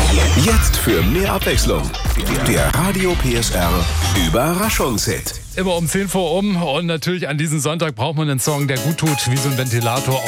Jetzt für mehr Abwechslung. Der Radio PSR Überraschungshit. Immer um 10 vor und natürlich an diesem Sonntag braucht man einen Song, der gut tut, wie so ein Ventilator